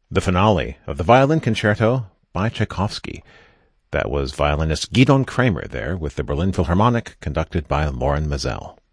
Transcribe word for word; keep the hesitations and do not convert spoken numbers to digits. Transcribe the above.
The finale of the Violin Concerto by Tchaikovsky. That was violinist Gidon Kramer there with the Berlin Philharmonic, conducted by Loren Maazel.